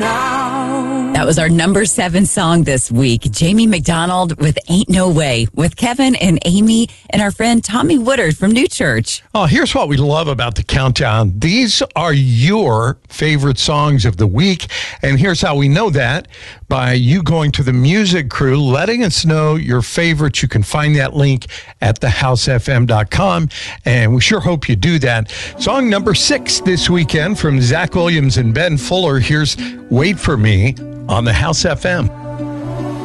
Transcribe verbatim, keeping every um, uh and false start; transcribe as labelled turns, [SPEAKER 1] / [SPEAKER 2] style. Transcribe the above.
[SPEAKER 1] now.
[SPEAKER 2] That was our number seven song this week. Jamie McDonald with Ain't No Way, with Kevin and Amy and our friend Tommy Woodard from New Church.
[SPEAKER 3] Oh, here's what we love about the countdown. These are your favorite songs of the week. And here's how we know that: by you going to the music crew, letting us know your favorites. You can find that link at the house f m dot com. And we sure hope you do that. Song number six this weekend from Zach Williams and Ben Fuller. Here's Wait for Me on the House F M.